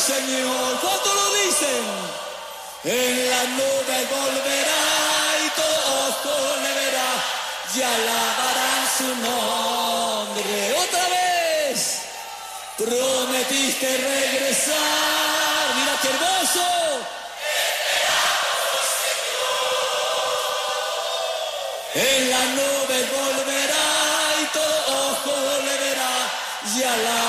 Señor. ¿Cuánto lo dicen? En la nube volverá y todo ojo le verá y alabarán su nombre. Otra vez, prometiste regresar. Mira qué hermoso. En la nube volverá y todo ojo le verá y alabarán.